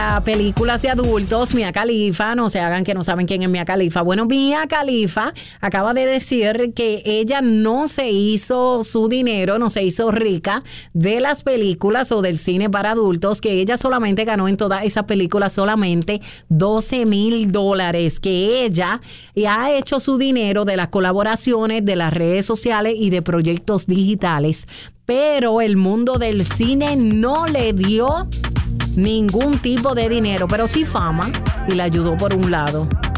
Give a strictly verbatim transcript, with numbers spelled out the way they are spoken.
películas de adultos, Mia Khalifa, no se hagan que no saben quién es Mia Khalifa. Bueno, Mia Khalifa acaba de decir que ella no se hizo su dinero, no se hizo rica de las películas o del cine para adultos, que ella solamente ganó en todas esas películas solamente doce mil dólares, que ella ha hecho su dinero de las colaboraciones, de las redes sociales y de proyectos digitales. Pero el mundo del cine no le dio ningún tipo de dinero, pero sí fama, y la ayudó por un lado.